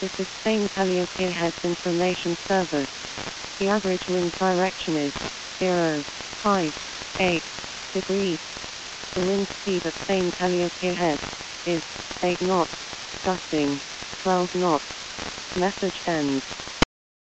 This is Spain Calliope Heads Information Service. The average wind direction is 0.8 degrees. The wind speed at Spain Calliope Heads is 8 knots, gusting 12 knots. Message ends.